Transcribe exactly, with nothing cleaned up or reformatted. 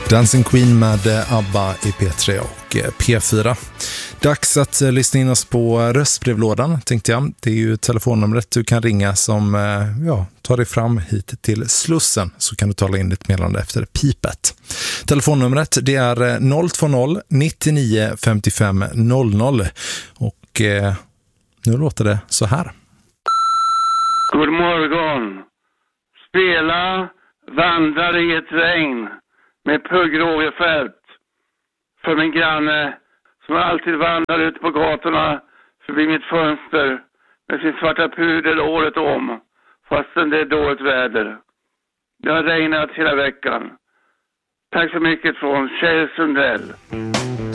Dancing Queen med ABBA i P tre och P fyra. Dags att lyssna in oss på röstbrevlådan, tänkte jag. Det är ju telefonnumret du kan ringa som ja, tar dig fram hit till Slussen, så kan du tala in ditt meddelande efter pipet. Telefonnumret det är noll två noll nittionio femtiofem noll noll och eh, nu låter det så här. God morgon. Spela Vandrar i ett regn med Pugh Rogefeldt för min granne som alltid vandrar ut på gatorna förbi mitt fönster med sin svarta pudel året om, fastän det är dåligt väder. Det har regnat hela veckan. Tack så mycket från Kjell Sundell.